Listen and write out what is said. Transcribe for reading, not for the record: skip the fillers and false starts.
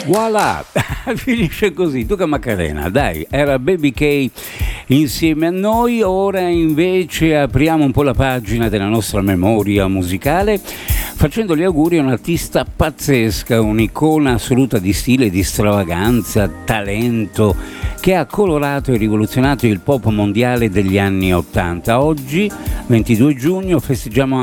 Voilà, finisce così, Duca Macarena, dai, era Baby K insieme a noi. Ora invece apriamo un po' la pagina della nostra memoria musicale facendo gli auguri a un'artista pazzesca, un'icona assoluta di stile, di stravaganza, talento, che ha colorato e rivoluzionato il pop mondiale degli anni '80. Oggi, 22 giugno, festeggiamo